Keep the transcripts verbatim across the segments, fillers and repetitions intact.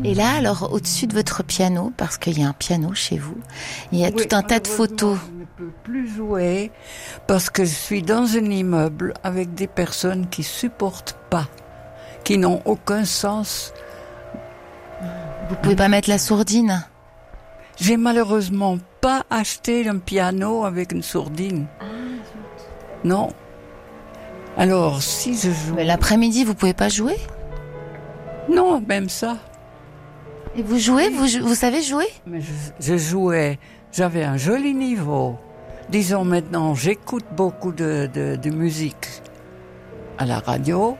Et là, alors, au-dessus de votre piano, parce qu'il y a un piano chez vous, il y a oui, tout un tas de photos. Je ne peux plus jouer parce que je suis dans un immeuble avec des personnes qui supportent pas, qui n'ont aucun sens. Vous pouvez pas mettre la sourdine? J'ai malheureusement pas acheté un piano avec une sourdine. Ah, non. Alors, si je joue... Mais l'après-midi, vous pouvez pas jouer? Non, même ça. Et vous jouez? Vous, vous savez jouer? Mais je, je jouais, j'avais un joli niveau. Disons maintenant, j'écoute beaucoup de, de, de musique à la radio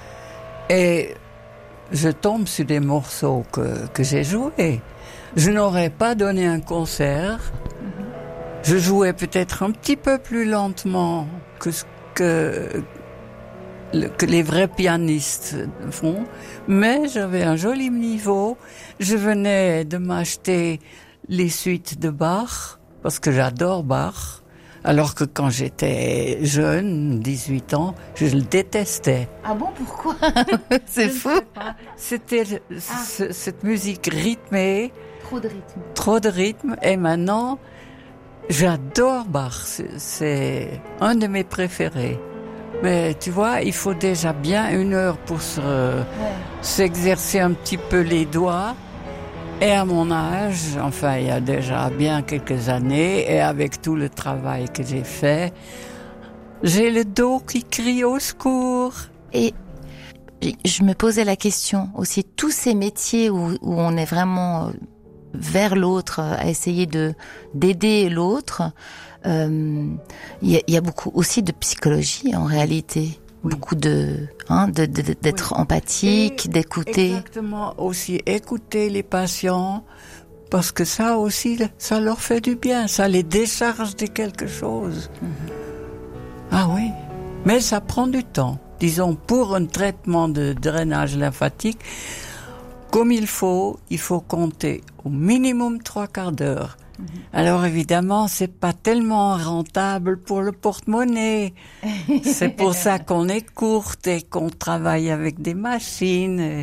et je tombe sur des morceaux que, que j'ai joués. Je n'aurais pas donné un concert. Je jouais peut-être un petit peu plus lentement que ce que, que les vrais pianistes font, mais j'avais un joli niveau. Je venais de m'acheter les suites de Bach, parce que j'adore Bach, alors que quand j'étais jeune, dix-huit ans, je le détestais. Ah bon, pourquoi? C'est fou. C'était ah. ce, cette musique rythmée. Trop de rythme. Trop de rythme, et maintenant, j'adore Bach, c'est, c'est un de mes préférés. Mais tu vois, il faut déjà bien une heure pour se, ouais. s'exercer un petit peu les doigts. Et à mon âge, enfin il y a déjà bien quelques années, et avec tout le travail que j'ai fait, j'ai le dos qui crie au secours. Et je me posais la question aussi, tous ces métiers où, où on est vraiment vers l'autre, à essayer de d'aider l'autre, euh, il y a, y a beaucoup aussi de psychologie en réalité. Oui. Beaucoup de, hein, de, de d'être oui. empathique, et d'écouter. Exactement, aussi écouter les patients, parce que ça aussi, ça leur fait du bien, ça les décharge de quelque chose. Mm-hmm. Ah oui, mais ça prend du temps. Disons, pour un traitement de drainage lymphatique, comme il faut, il faut compter au minimum trois quarts d'heure. Mmh. Alors évidemment, c'est pas tellement rentable pour le porte-monnaie. C'est pour ça qu'on est courte et qu'on travaille avec des machines. Et...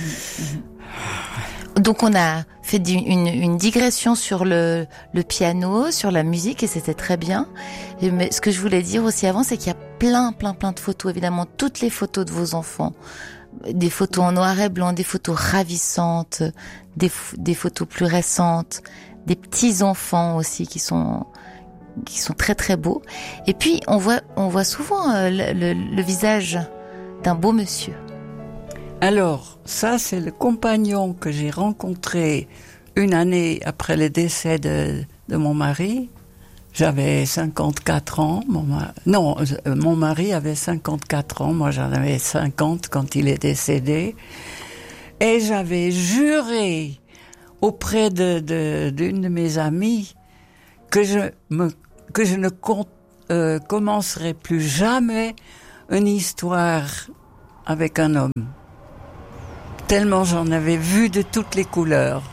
Mmh. Donc on a fait une, une digression sur le, le piano, sur la musique, et c'était très bien. Et, mais ce que je voulais dire aussi avant, c'est qu'il y a plein, plein, plein de photos, évidemment, toutes les photos de vos enfants. Des photos en noir et blanc, des photos ravissantes, des, des photos plus récentes, des petits enfants aussi qui sont qui sont très très beaux. Et puis on voit on voit souvent euh, le, le, le visage d'un beau monsieur. Alors ça c'est le compagnon que j'ai rencontré une année après le décès de, de mon mari. J'avais cinquante-quatre ans, mon mari, non, euh, mon mari avait cinquante-quatre ans, moi j'en avais cinquante quand il est décédé, et j'avais juré auprès de, de, d'une de mes amies que je me, que je ne compte, euh, commencerai plus jamais une histoire avec un homme. Tellement j'en avais vu de toutes les couleurs.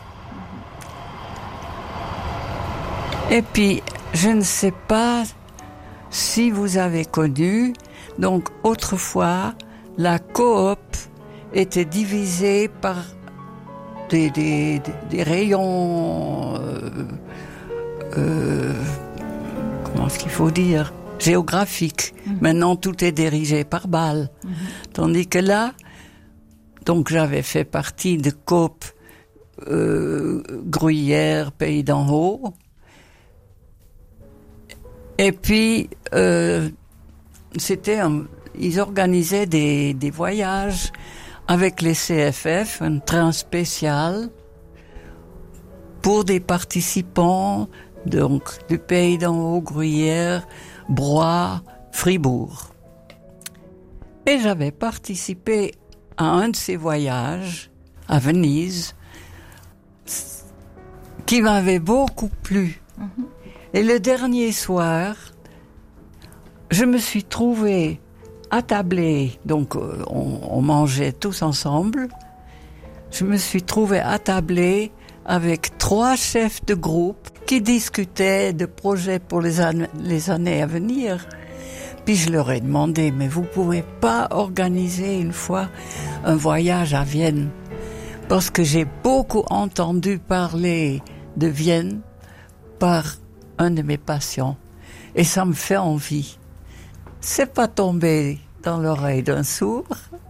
Et puis, je ne sais pas si vous avez connu, donc autrefois, la coop était divisée par des, des, des, des rayons, euh, euh, comment est-ce qu'il faut dire, géographiques. Mmh. Maintenant, tout est dirigé par balle. Mmh. Tandis que là, donc j'avais fait partie de coop euh, Gruyère, Pays d'en Haut. Et puis, euh, c'était un, ils organisaient des, des voyages avec les C F F, un train spécial pour des participants donc du Pays d'en Haut, Gruyère, Broye, Fribourg. Et j'avais participé à un de ces voyages à Venise qui m'avait beaucoup plu. Mm-hmm. Et le dernier soir, je me suis trouvée attablée, donc euh, on, on mangeait tous ensemble. Je me suis trouvée attablée avec trois chefs de groupe qui discutaient de projets pour les, an- les années à venir. Puis je leur ai demandé, mais vous pouvez pas organiser une fois un voyage à Vienne? parce que j'ai beaucoup entendu parler de Vienne par un de mes patients. Et ça me fait envie. C'est pas tombé dans l'oreille d'un sourd.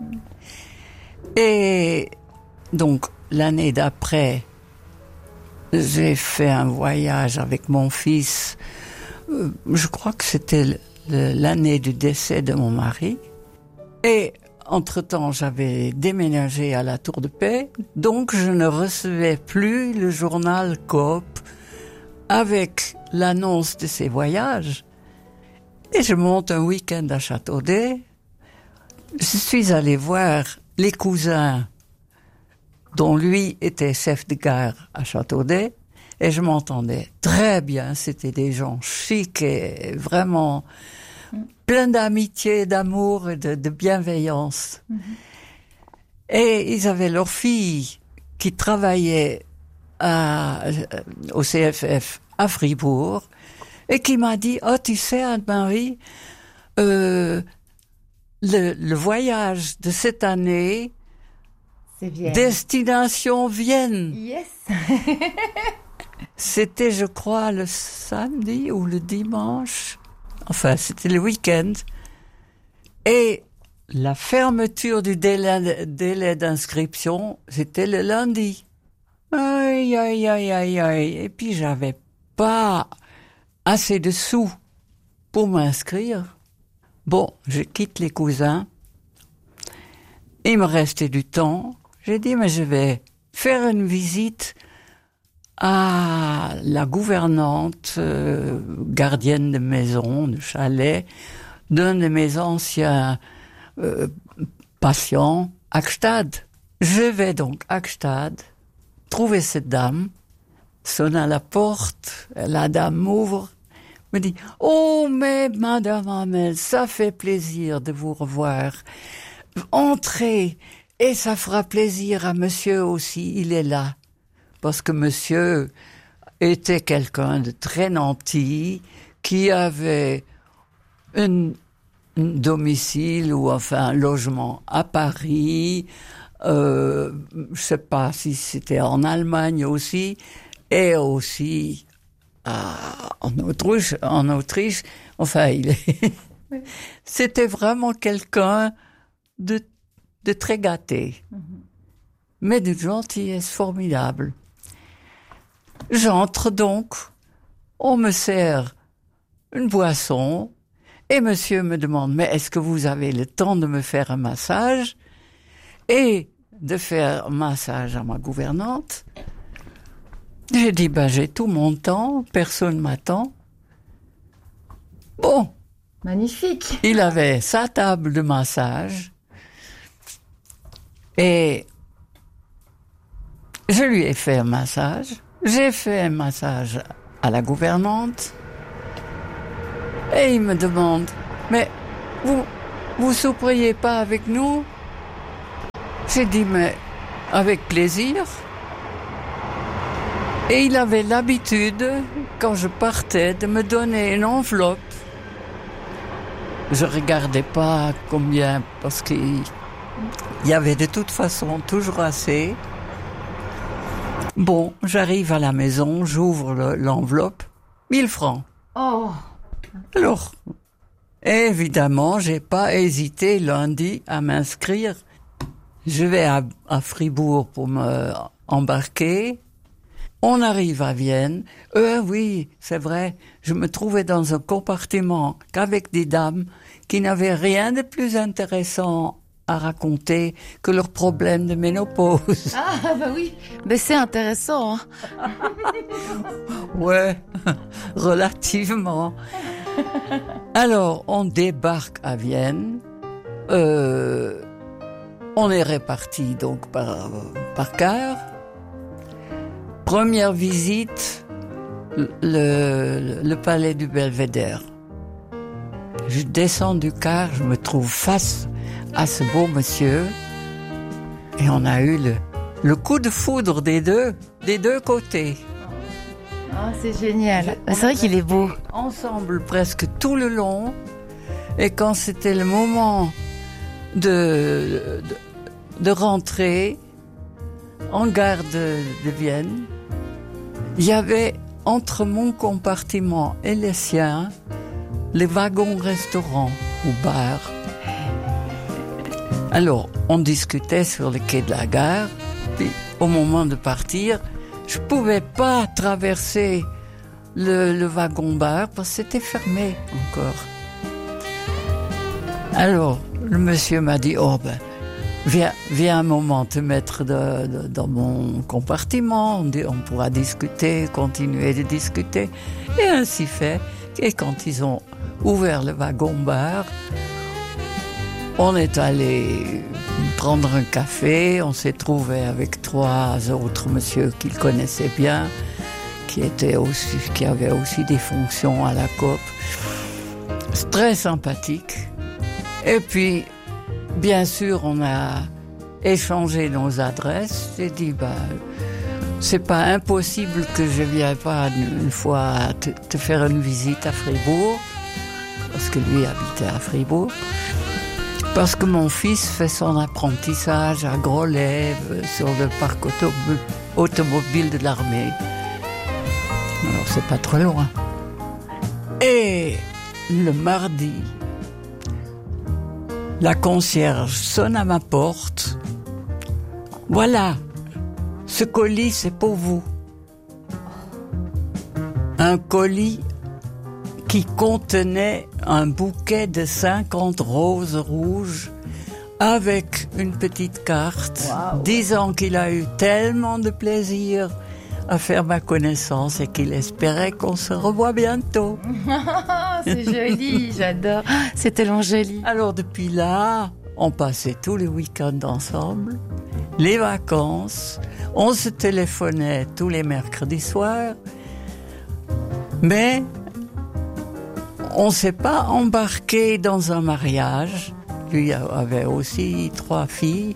Et donc, l'année d'après, j'ai fait un voyage avec mon fils. Je crois que c'était l'année du décès de mon mari. Et entre-temps, j'avais déménagé à la Tour de Paix. Donc, je ne recevais plus le journal Coop avec l'annonce de ces voyages. Et je monte un week-end à Châteaudet. Je suis allé voir les cousins dont lui était chef de gare à Châteaudet, et je m'entendais très bien. C'était des gens chics et vraiment pleins d'amitié, d'amour et de, de bienveillance. Mm-hmm. Et ils avaient leur fille qui travaillait à, au C F F à Fribourg et qui m'a dit « Oh, tu sais, Anne-Marie, euh, le, le voyage de cette année, c'est Vienne. Destination Vienne. » Yes. C'était, je crois, le samedi ou le dimanche. Enfin, c'était le week-end. Et la fermeture du délai, délai d'inscription, c'était le lundi. Aïe, aïe, aïe, aïe, aïe. Et puis, j'avais pas assez de sous pour m'inscrire. Bon, je quitte les cousins. Il me restait du temps. J'ai dit, mais je vais faire une visite à la gouvernante, euh, gardienne de maison, de chalet, d'un de mes anciens euh, patients, à Gstaad. Je vais donc à Gstaad, trouver cette dame, sonne à la porte, la dame m'ouvre, me dit « Oh, mais Madame Hamel, ça fait plaisir de vous revoir. Entrez, et ça fera plaisir à monsieur aussi, il est là. » Parce que monsieur était quelqu'un de très nanti, qui avait un, un domicile ou enfin un logement à Paris, euh, je sais pas si c'était en Allemagne aussi, et aussi à, en Autriche, en Autriche. Enfin, il est oui. C'était vraiment quelqu'un de, de très gâté, mm-hmm. mais d'une gentillesse formidable. J'entre donc, on me sert une boisson, et monsieur me demande, mais est-ce que vous avez le temps de me faire un massage et de faire un massage à ma gouvernante? J'ai dit, ben j'ai tout mon temps, personne m'attend. Bon. Magnifique. Il avait sa table de massage, et je lui ai fait un massage. J'ai fait un massage à la gouvernante et il me demande « Mais vous, vous souperiez pas avec nous ?» J'ai dit « Mais avec plaisir !» Et il avait l'habitude, quand je partais, de me donner une enveloppe. Je regardais pas combien, parce qu'il y avait de toute façon toujours assez. Bon, j'arrive à la maison, j'ouvre le, l'enveloppe, mille francs. Oh. Alors, évidemment, j'ai pas hésité lundi à m'inscrire. Je vais à, à Fribourg pour me embarquer. On arrive à Vienne. Euh, oui, c'est vrai, je me trouvais dans un compartiment qu'avec des dames qui n'avaient rien de plus intéressant à raconter que leurs problèmes de ménopause. Ah, bah oui, mais c'est intéressant. Hein. Ouais, relativement. Alors, on débarque à Vienne. Euh, on est répartis donc par, par car. Première visite, le, le, le palais du Belvédère. Je descends du car, je me trouve face à ce beau monsieur, et on a eu le, le coup de foudre des deux, des deux côtés. Ah, c'est génial. C'est vrai qu'il est beau. Ensemble presque tout le long, et quand c'était le moment de, de, de rentrer, en gare de, de Vienne, il y avait entre mon compartiment et le sien les wagons-restaurants ou bars. Alors, on discutait sur le quai de la gare, puis au moment de partir, je ne pouvais pas traverser le, le wagon-bar parce que c'était fermé encore. Alors, le monsieur m'a dit, oh ben, viens, viens un moment te mettre de, de, dans mon compartiment, on, on pourra discuter, continuer de discuter. Et ainsi fait. Et quand ils ont ouvert le wagon-bar, on est allé prendre un café, on s'est trouvé avec trois autres messieurs qu'il connaissait bien, qui, étaient aussi, qui avaient aussi des fonctions à la Coop. C'est très sympathique. Et puis, bien sûr, on a échangé nos adresses. J'ai dit, bah, c'est pas impossible que je vienne pas une fois te, te faire une visite à Fribourg, parce que lui habitait à Fribourg. Parce que mon fils fait son apprentissage à Groslay, sur le parc auto- automobile de l'armée. Alors c'est pas trop loin. Et le mardi, la concierge sonne à ma porte. Voilà, ce colis c'est pour vous. Un colis qui contenait un bouquet de cinquante roses rouges avec une petite carte, wow, disant qu'il a eu tellement de plaisir à faire ma connaissance et qu'il espérait qu'on se revoie bientôt. C'est joli, j'adore. C'est tellement joli. Alors depuis là, on passait tous les week-ends ensemble, les vacances, on se téléphonait tous les mercredis soirs, mais on ne s'est pas embarqué dans un mariage. Lui avait aussi trois filles.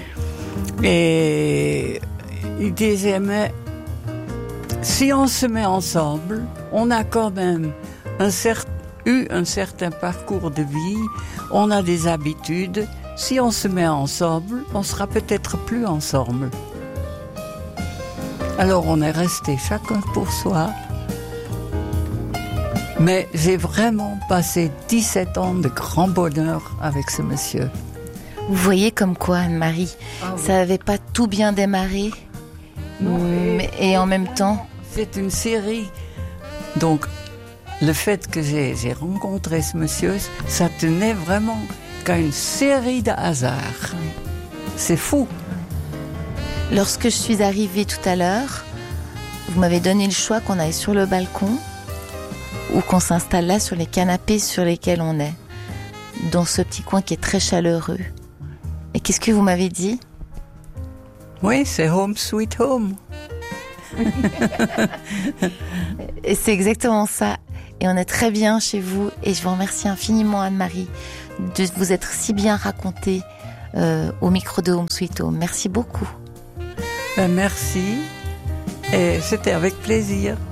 Et il disait, mais si on se met ensemble, on a quand même un cer- eu un certain parcours de vie, on a des habitudes. Si on se met ensemble, on sera peut-être plus ensemble. Alors on est resté chacun pour soi. Mais j'ai vraiment passé dix-sept ans de grand bonheur avec ce monsieur. Vous voyez comme quoi, Anne-Marie, ah oui. Ça n'avait pas tout bien démarré. Non, mais, et, et en même temps... C'est une série. Donc, le fait que j'ai, j'ai rencontré ce monsieur, ça tenait vraiment qu'à une série de hasards. C'est fou. Lorsque je suis arrivée tout à l'heure, vous m'avez donné le choix qu'on aille sur le balcon ou qu'on s'installe là sur les canapés sur lesquels on est, dans ce petit coin qui est très chaleureux. Et qu'est-ce que vous m'avez dit ? Oui, c'est home sweet home. Et c'est exactement ça. Et on est très bien chez vous. Et je vous remercie infiniment, Anne-Marie, de vous être si bien racontée euh, au micro de Home Sweet Home. Merci beaucoup. Ben, merci. Et c'était avec plaisir.